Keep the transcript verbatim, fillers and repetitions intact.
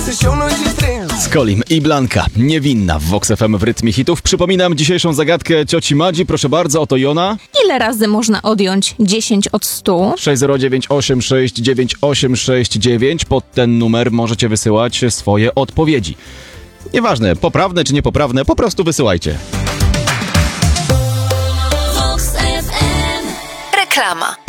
Skolim i Blanka, niewinna w Vox F M w rytmie hitów. Przypominam dzisiejszą zagadkę cioci Madzi. Proszę bardzo, oto Jona. Ile razy można odjąć dziesięć od stu? sześć zero dziewięć osiem sześć dziewięć osiem sześć dziewięć. Pod ten numer możecie wysyłać swoje odpowiedzi. Nieważne, poprawne czy niepoprawne, po prostu wysyłajcie. Vox F M. Reklama.